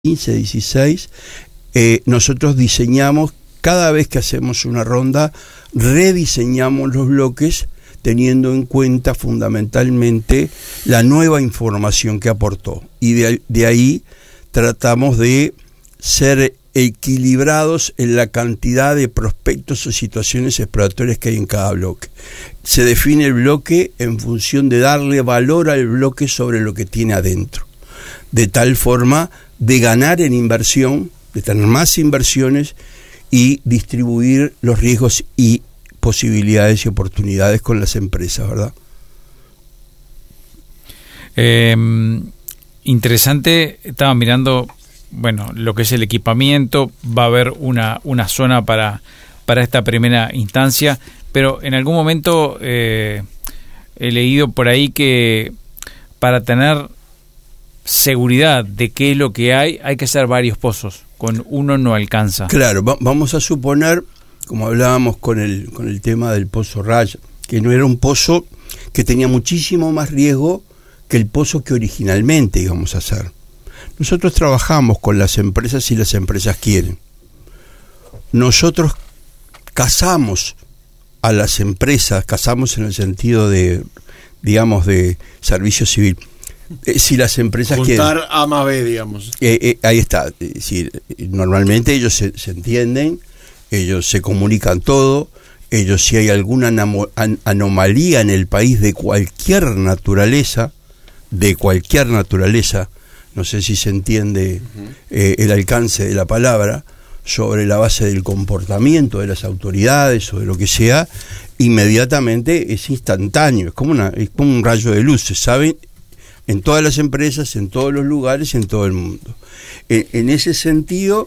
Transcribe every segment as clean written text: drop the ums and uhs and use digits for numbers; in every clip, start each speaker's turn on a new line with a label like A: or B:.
A: 15, 16, nosotros diseñamos, cada vez que hacemos una ronda, rediseñamos los bloques teniendo en cuenta fundamentalmente la nueva información que aportó. Y de ahí tratamos de ser equilibrados en la cantidad de prospectos o situaciones exploratorias que hay en cada bloque. Se define el bloque en función de darle valor al bloque sobre lo que tiene adentro, de tal forma de ganar en inversión, de tener más inversiones y distribuir los riesgos y posibilidades y oportunidades con las empresas, ¿verdad?
B: Interesante, estaba mirando, bueno, lo que es el equipamiento, va a haber una zona para esta primera instancia, pero en algún momento he leído por ahí que para tener seguridad de qué es lo que hay que hacer varios pozos, con uno no alcanza.
A: Claro, vamos a suponer, como hablábamos con el tema del pozo Raya, que no era un pozo que tenía muchísimo más riesgo que el pozo que originalmente íbamos a hacer. Nosotros trabajamos con las empresas y las empresas quieren. Nosotros casamos a las empresas, casamos en el sentido de, digamos, de servicio civil. Si las empresas
C: juntar
A: quieren,
C: A más B, digamos.
A: Ahí está. Normalmente ellos se entienden, ellos se comunican todo, ellos, si hay alguna anomalía en el país de cualquier naturaleza, no sé si se entiende el alcance de la palabra, sobre la base del comportamiento de las autoridades o de lo que sea, inmediatamente es instantáneo, es como un rayo de luz, se sabe en todas las empresas, en todos los lugares, en todo el mundo. En ese sentido,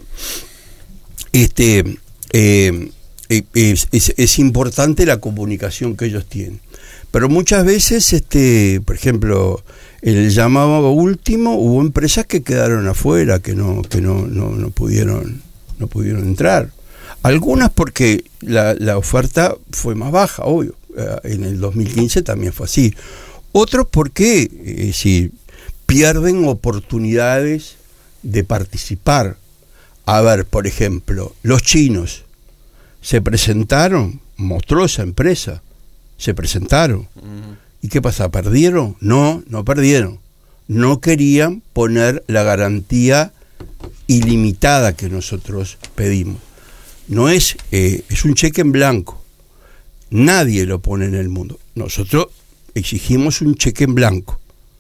A: es importante la comunicación que ellos tienen. Pero muchas veces, por ejemplo, en el llamado último, hubo empresas que quedaron afuera, que no pudieron entrar. Algunas porque la oferta fue más baja, obvio. En el 2015 también fue así. Otros porque pierden oportunidades de participar. A ver, por ejemplo, los chinos se presentaron, monstruosa empresa, se presentaron. ¿Y qué pasa? ¿Perdieron? No perdieron. No querían poner la garantía ilimitada que nosotros pedimos. No es un cheque en blanco. Nadie lo pone en el mundo. Nosotros exigimos un cheque en blanco.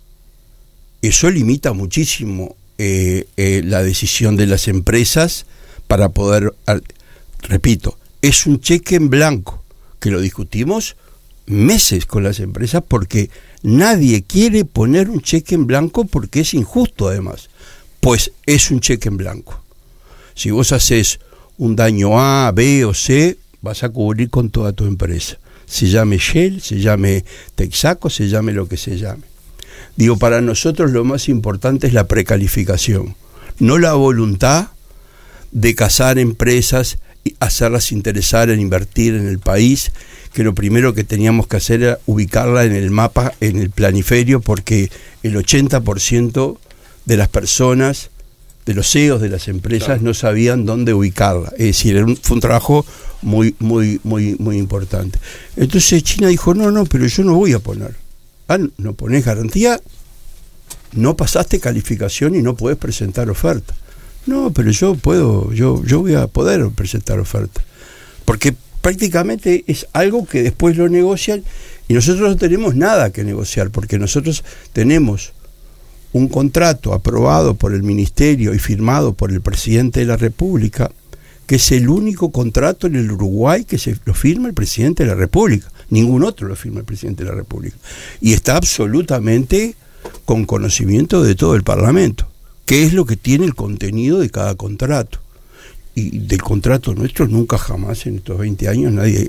A: Eso limita muchísimo la decisión de las empresas para poder, repito, es un cheque en blanco, que lo discutimos meses con las empresas porque nadie quiere poner un cheque en blanco porque es injusto además. Pues es un cheque en blanco. Si vos haces un daño A, B o C, vas a cubrir con toda tu empresa. Se llame Shell, se llame Texaco, se llame lo que se llame. Digo, para nosotros lo más importante es la precalificación, no la voluntad de cazar empresas y hacerlas interesar en invertir en el país, que lo primero que teníamos que hacer era ubicarla en el mapa, en el planiferio, porque el 80% de las personas, de los CEOs de las empresas, claro, no sabían dónde ubicarla. Es decir, fue un trabajo muy importante. Entonces China dijo, no, pero yo no voy a poner. No ponés garantía, no pasaste calificación y no podés presentar oferta. No, pero yo voy a poder presentar oferta. Porque prácticamente es algo que después lo negocian y nosotros no tenemos nada que negociar, porque nosotros tenemos un contrato aprobado por el Ministerio y firmado por el Presidente de la República, que es el único contrato en el Uruguay que lo firma el Presidente de la República. Ningún otro lo firma el Presidente de la República. Y está absolutamente con conocimiento de todo el Parlamento, qué es lo que tiene el contenido de cada contrato. Y del contrato nuestro nunca jamás en estos 20 años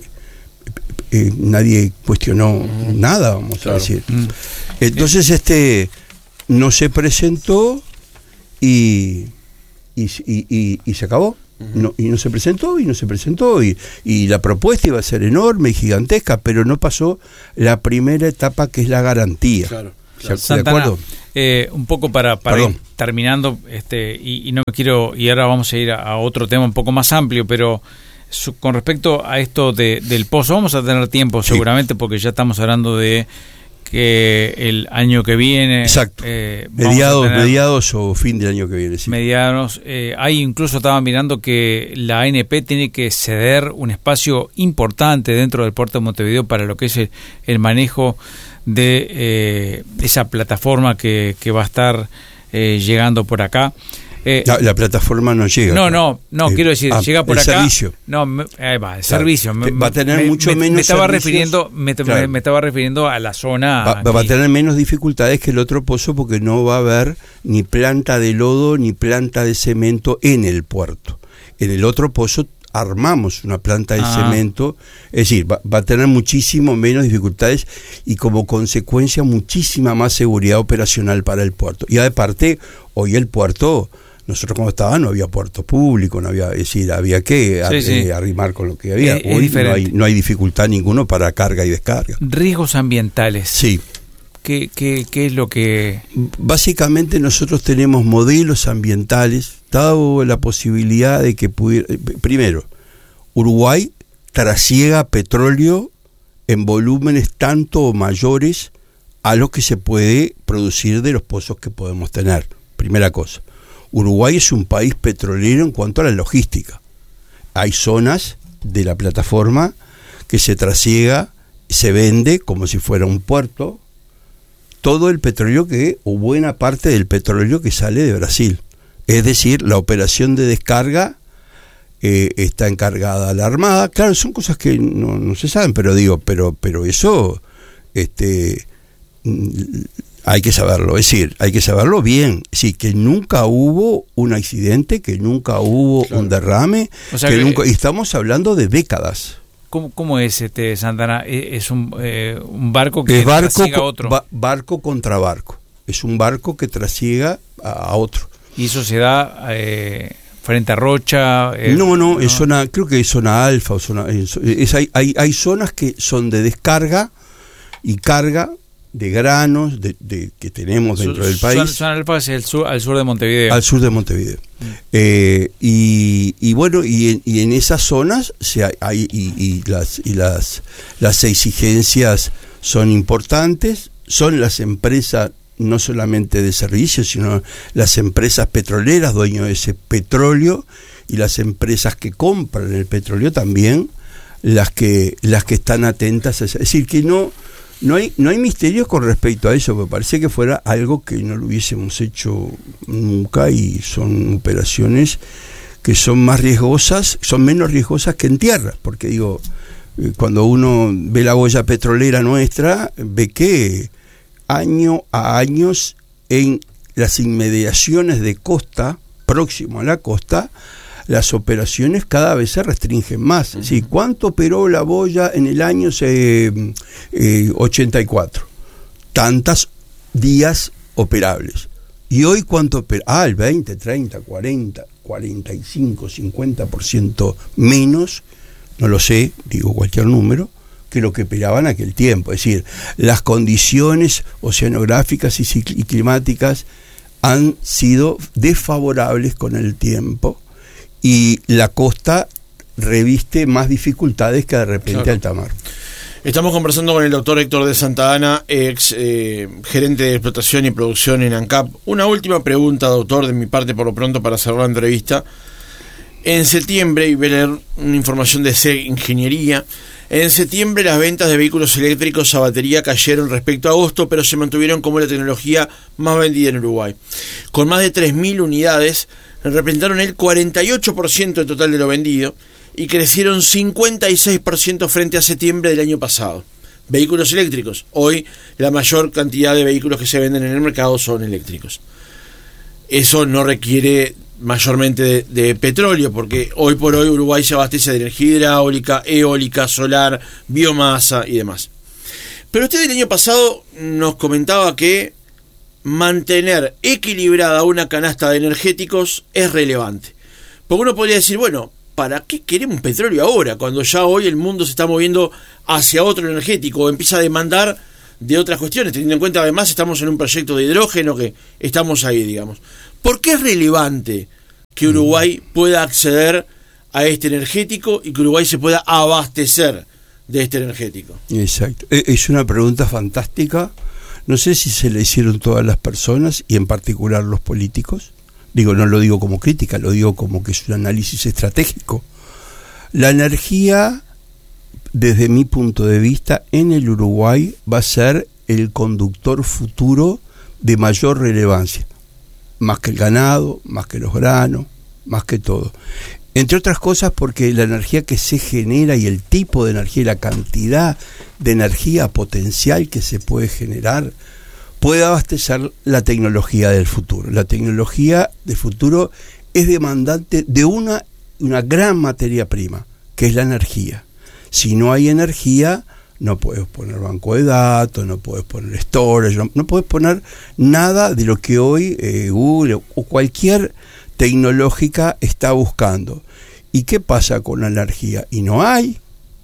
A: nadie cuestionó nada, vamos a decir. Entonces no se presentó y se acabó. No se presentó y la propuesta iba a ser enorme y gigantesca, pero no pasó la primera etapa, que es la garantía.
C: Claro.
B: Santana, ¿de acuerdo? Un poco para ir terminando, y no me quiero, y ahora vamos a ir a otro tema un poco más amplio, pero con respecto a esto del pozo, vamos a tener tiempo seguramente, porque ya estamos hablando de que el año que viene,
A: exacto, mediados o fin del año que viene, sí.
B: Mediados, ahí incluso estaba mirando que la ANP tiene que ceder un espacio importante dentro del puerto de Montevideo para lo que es el manejo de esa plataforma que va a estar llegando por acá.
A: La plataforma no llega.
B: No, quiero decir, llega por
A: el
B: acá.
A: Servicio.
B: No, el servicio.
A: Va a tener mucho menos.
B: Me estaba refiriendo a la zona.
A: Va a tener menos dificultades que el otro pozo, porque no va a haber ni planta de lodo ni planta de cemento en el puerto. En el otro pozo armamos una planta de cemento, es decir, va a tener muchísimo menos dificultades y como consecuencia muchísima más seguridad operacional para el puerto. Y aparte, hoy el puerto, nosotros como estaba, no había puerto público, no había, es decir, había que arrimar con lo que había. Hoy no hay dificultad ninguno para carga y descarga.
B: Riesgos ambientales.
A: Sí.
B: ¿Qué es lo que...?
A: Básicamente nosotros tenemos modelos ambientales, dado la posibilidad de que pudiera... Primero, Uruguay trasiega petróleo en volúmenes tanto o mayores a los que se puede producir de los pozos que podemos tener. Primera cosa. Uruguay es un país petrolero en cuanto a la logística. Hay zonas de la plataforma que se trasiega, se vende como si fuera un puerto, todo el petróleo o buena parte del petróleo que sale de Brasil. Es decir, la operación de descarga está encargada a la Armada. Claro, son cosas que no se saben, pero eso hay que saberlo. Es decir, hay que saberlo bien. Es decir, que nunca hubo un accidente, que nunca hubo un derrame, o sea, y estamos hablando de décadas.
B: ¿Cómo es Santana? ¿Es un barco que trasiega a otro?
A: Barco contra barco. Es un barco que trasiega a otro.
B: ¿Y eso se da frente a Rocha?
A: No, es zona, creo que es zona alfa. O zona, hay zonas que son de descarga y carga de granos que tenemos dentro del país.
B: Zona alfa es al sur de Montevideo.
A: Al sur de Montevideo. Y bueno, y en esas zonas las exigencias son importantes, son las empresas no solamente de servicios, sino las empresas petroleras, dueños de ese petróleo, y las empresas que compran el petróleo también, las que están atentas a eso. Es decir, que no hay misterios con respecto a eso. Me parece que fuera algo que no lo hubiésemos hecho nunca, y son operaciones que son más riesgosas, son menos riesgosas que en tierra, porque digo, cuando uno ve la boya petrolera nuestra, ve que año a año en las inmediaciones de costa, próximo a la costa, las operaciones cada vez se restringen más. ¿Sí? ¿Cuánto operó la boya en el año 84? Tantos días operables. ¿Y hoy cuánto opera? El 20, 30, 40, 45, 50% menos, no lo sé, digo cualquier número, que lo que operaban aquel tiempo. Es decir, las condiciones oceanográficas y climáticas han sido desfavorables con el tiempo, y la costa reviste más dificultades que de repente alta mar.
C: Estamos conversando con el doctor Héctor de Santa Ana, ex gerente de explotación y producción en ANCAP. Una última pregunta, doctor, de mi parte por lo pronto, para cerrar la entrevista. En septiembre, y voy a leer una información de SEG Ingeniería, en septiembre las ventas de vehículos eléctricos a batería cayeron respecto a agosto, pero se mantuvieron como la tecnología más vendida en Uruguay. Con más de 3.000 unidades, representaron el 48% del total de lo vendido y crecieron 56% frente a septiembre del año pasado. Vehículos eléctricos. Hoy la mayor cantidad de vehículos que se venden en el mercado son eléctricos. Eso no requiere mayormente de petróleo, porque hoy por hoy Uruguay se abastece de energía hidráulica, eólica, solar, biomasa y demás. Pero usted el año pasado nos comentaba que mantener equilibrada una canasta de energéticos es relevante. Porque uno podría decir, bueno, ¿para qué queremos petróleo ahora? Cuando ya hoy el mundo se está moviendo hacia otro energético, o empieza a demandar de otras cuestiones, teniendo en cuenta además estamos en un proyecto de hidrógeno que estamos ahí, digamos. ¿Por qué es relevante que Uruguay pueda acceder a este energético y que Uruguay se pueda abastecer de este energético?
A: Exacto. Es una pregunta fantástica. No sé si se le hicieron todas las personas y en particular los políticos. No lo digo como crítica, lo digo como que es un análisis estratégico. La energía, desde mi punto de vista, en el Uruguay va a ser el conductor futuro de mayor relevancia. Más que el ganado, más que los granos, más que todo. Entre otras cosas porque la energía que se genera y el tipo de energía y la cantidad de energía potencial que se puede generar puede abastecer la tecnología del futuro. La tecnología del futuro es demandante de una gran materia prima, que es la energía. Si no hay energía, no puedes poner banco de datos, no puedes poner storage, no puedes poner nada de lo que hoy Google o cualquier tecnológica está buscando. ¿Y qué pasa con la energía? Y no hay.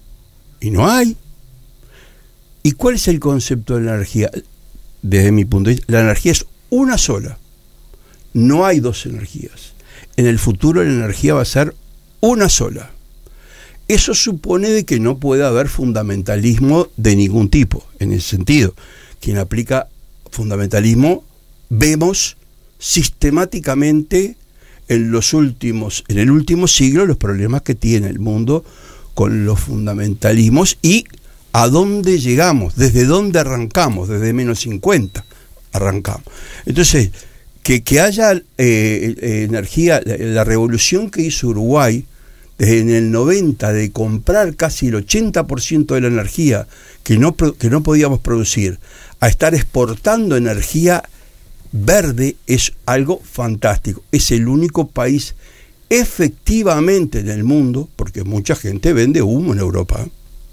A: ¿Y cuál es el concepto de la energía? Desde mi punto de vista, la energía es una sola. No hay dos energías. En el futuro la energía va a ser una sola. Eso supone de que no puede haber fundamentalismo de ningún tipo. En ese sentido, quien aplica fundamentalismo, vemos sistemáticamente en el último siglo los problemas que tiene el mundo con los fundamentalismos y a dónde llegamos, desde dónde arrancamos, desde menos 50 arrancamos. Entonces, que haya energía, la revolución que hizo Uruguay desde en el 90 de comprar casi el 80% de la energía que no podíamos producir a estar exportando energía verde es algo fantástico. Es el único país efectivamente en el mundo, porque mucha gente vende humo en Europa.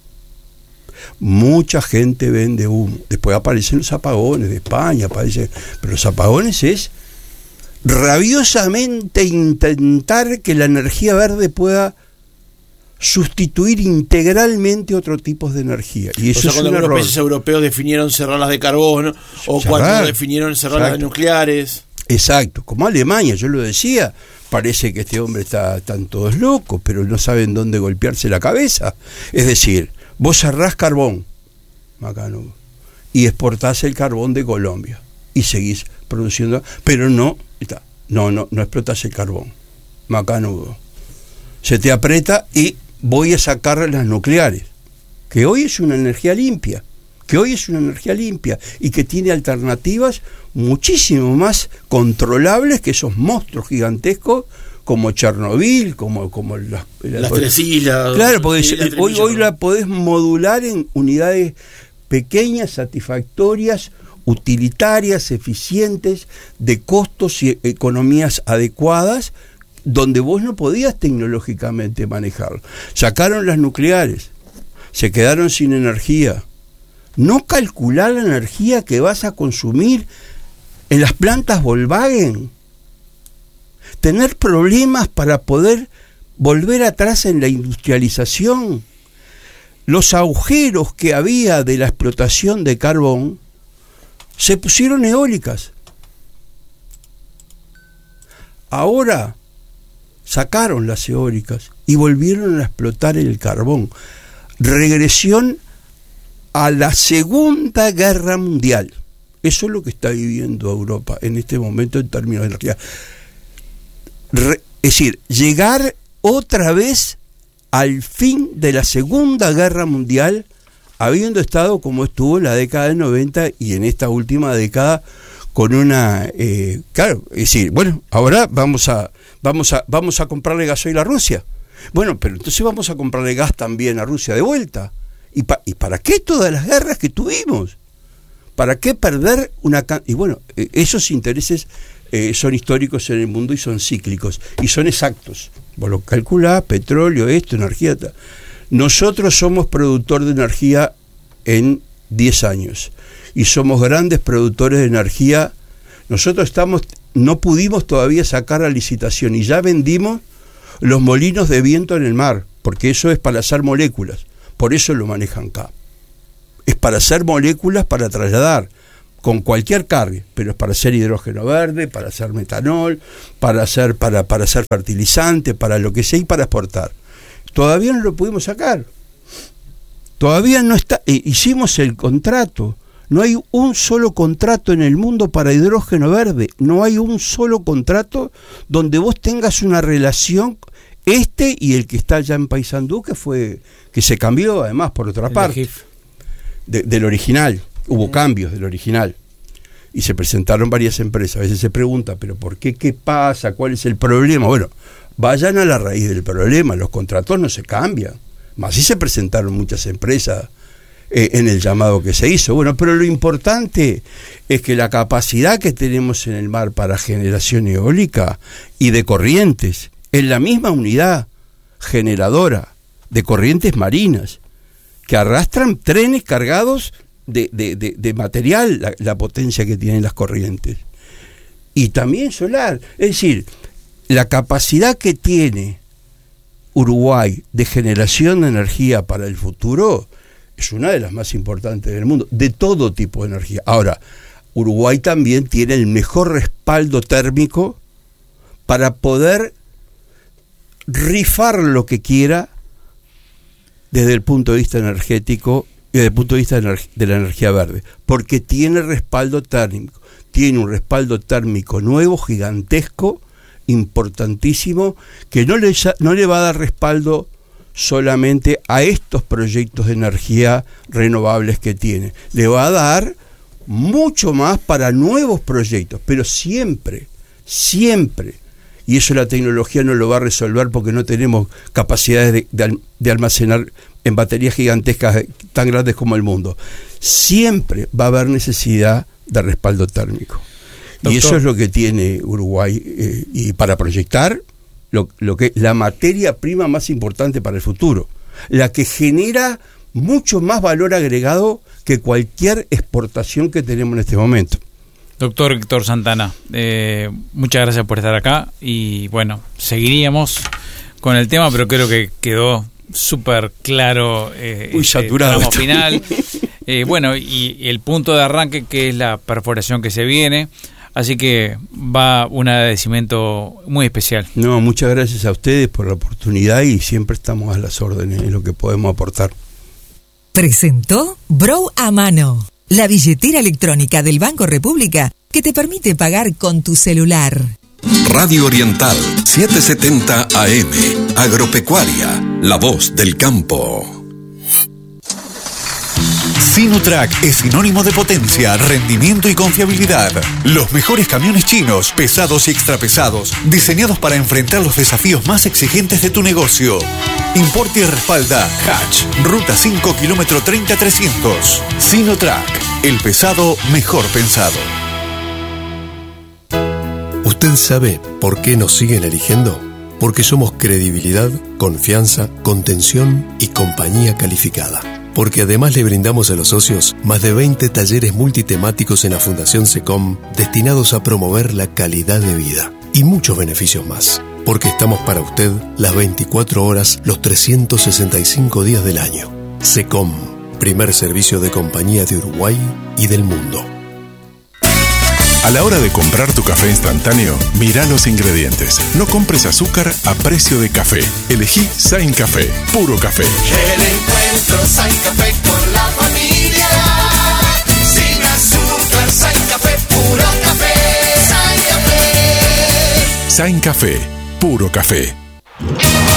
A: Mucha gente vende humo. Después aparecen los apagones de España, pero los apagones es rabiosamente intentar que la energía verde pueda sustituir integralmente otro tipo de energía. Y eso
C: cuando los países europeos definieron cerrar las de carbono, o cuando definieron cerrar las de nucleares.
A: Exacto, como Alemania, yo lo decía, parece que este hombre están todos locos, pero no saben dónde golpearse la cabeza. Es decir, vos cerrás carbón, Macano, y exportás el carbón de Colombia, y seguís produciendo, pero no explotás el carbón, Macanudo. Se te aprieta y voy a sacar las nucleares, que hoy es una energía limpia, y que tiene alternativas muchísimo más controlables que esos monstruos gigantescos como Chernobyl, como
C: las tres islas.
A: Claro, porque hoy la podés modular en unidades pequeñas, satisfactorias, utilitarias, eficientes, de costos y economías adecuadas, donde vos no podías tecnológicamente manejarlo. Sacaron las nucleares, se quedaron sin energía. No calcular la energía que vas a consumir en las plantas Volkswagen. Tener problemas para poder volver atrás en la industrialización. Los agujeros que había de la explotación de carbón, se pusieron eólicas. Ahora sacaron las eólicas y volvieron a explotar el carbón. Regresión a la Segunda Guerra Mundial. Eso es lo que está viviendo Europa en este momento en términos de energía. Es decir, llegar otra vez al fin de la Segunda Guerra Mundial, habiendo estado como estuvo en la década del 90 y en esta última década con una... claro, es decir, bueno, ahora vamos a comprarle gasoil a Rusia. Bueno, pero entonces vamos a comprarle gas también a Rusia de vuelta. ¿Y para qué todas las guerras que tuvimos? ¿Para qué perder una... Y bueno, esos intereses son históricos en el mundo y son cíclicos, y son exactos. Vos lo calculás, petróleo, energía... Nosotros somos productor de energía en 10 años, y somos grandes productores de energía. Nosotros no pudimos todavía sacar la licitación, y ya vendimos los molinos de viento en el mar, porque eso es para hacer moléculas. Por eso lo manejan acá. es para hacer moléculas para trasladar con cualquier carga, pero es para hacer hidrógeno verde, para hacer metanol, para hacer fertilizante, para lo que sea y para exportar. Todavía no lo pudimos sacar. Todavía no está. Hicimos el contrato. No hay un solo contrato en el mundo para hidrógeno verde. No hay un solo contrato donde vos tengas una relación, y el que está allá en Paysandú, que se cambió además por otra parte. Del original. Hubo cambios del original. Y se presentaron varias empresas. A veces se pregunta, ¿pero por qué? ¿Qué pasa? ¿Cuál es el problema? Bueno, vayan a la raíz del problema. Los contratos no se cambian. Más sí se presentaron muchas empresas en el llamado que se hizo. Bueno, pero lo importante es que la capacidad que tenemos en el mar para generación eólica y de corrientes es la misma unidad generadora de corrientes marinas que arrastran trenes cargados de material, la potencia que tienen las corrientes. Y también solar. Es decir, la capacidad que tiene Uruguay de generación de energía para el futuro es una de las más importantes del mundo, de todo tipo de energía. Ahora, Uruguay también tiene el mejor respaldo térmico para poder rifar lo que quiera desde el punto de vista energético y desde el punto de vista de la energía verde, porque tiene respaldo térmico, tiene un respaldo térmico nuevo, gigantesco, importantísimo, que no le va a dar respaldo solamente a estos proyectos de energía renovables que tiene, le va a dar mucho más para nuevos proyectos, pero siempre, y eso la tecnología no lo va a resolver porque no tenemos capacidades de almacenar en baterías gigantescas tan grandes como el mundo. Siempre va a haber necesidad de respaldo térmico. Doctor. Y eso es lo que tiene Uruguay, y para proyectar lo que la materia prima más importante para el futuro, la que genera mucho más valor agregado que cualquier exportación que tenemos en este momento.
B: Doctor Héctor Santana, muchas gracias por estar acá y bueno, seguiríamos con el tema, pero creo que quedó súper claro
A: saturado
B: final. Bueno, y el punto de arranque que es la perforación que se viene, así que va un agradecimiento muy especial.
A: No, muchas gracias a ustedes por la oportunidad y siempre estamos a las órdenes en lo que podemos aportar.
D: Presentó Bro a Mano, la billetera electrónica del Banco República que te permite pagar con tu celular.
E: Radio Oriental 770 AM, Agropecuaria, la voz del campo.
F: Sinotrack es sinónimo de potencia, rendimiento y confiabilidad. Los mejores camiones chinos, pesados y extrapesados, diseñados para enfrentar los desafíos más exigentes de tu negocio. Importa y respalda Hatch, Ruta 5, kilómetro 30-300. Sinotrack, el pesado mejor pensado.
G: ¿Usted sabe por qué nos siguen eligiendo? Porque somos credibilidad, confianza, contención y compañía calificada. Porque además le brindamos a los socios más de 20 talleres multitemáticos en la Fundación SECOM destinados a promover la calidad de vida y muchos beneficios más. Porque estamos para usted las 24 horas, los 365 días del año. SECOM, primer servicio de compañía de Uruguay y del mundo.
H: A la hora de comprar tu café instantáneo, mira los ingredientes. No compres azúcar a precio de café. Elegí Sain Café, puro café.
I: El encuentro Sain Café con la familia. Sin azúcar, Sain Café, puro café. Sain Café.
H: Sain Café, puro café.